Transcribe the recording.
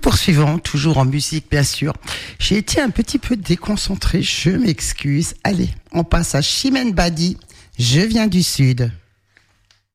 poursuivons, toujours en musique bien sûr. J'ai été un petit peu déconcentrée, je m'excuse. Allez, on passe à Chimène Badi, Je viens du Sud.